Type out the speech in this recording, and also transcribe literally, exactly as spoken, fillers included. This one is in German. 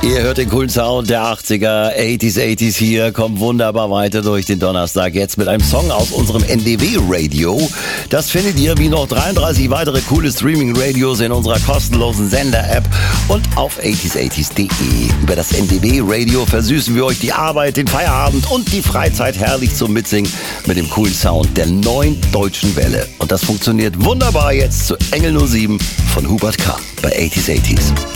Ihr hört den coolen Sound der achtziger, achtziger, achtziger hier, kommt wunderbar weiter durch den Donnerstag. Jetzt mit einem Song aus unserem N D W-Radio. Das findet ihr wie noch dreiunddreißig weitere coole Streaming-Radios in unserer kostenlosen Sender-App und auf achtziger achtziger punkt de. Über das N D W-Radio versüßen wir euch die Arbeit, den Feierabend und die Freizeit herrlich zum Mitsingen mit dem coolen Sound der neuen Deutschen Welle. Und das funktioniert wunderbar jetzt zu Engel null sieben von Hubert K. bei achtziger, achtziger.